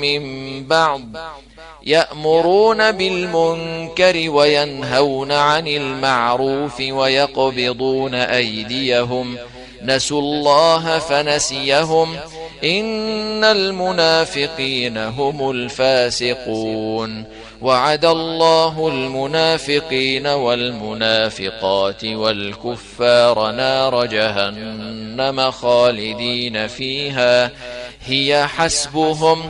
من بعض يأمرون بالمنكر وينهون عن المعروف ويقبضون أيديهم نسوا الله فنسيهم إن المنافقين هم الفاسقون وعد الله المنافقين والمنافقات والكفار نار جهنم خالدين فيها هي حسبهم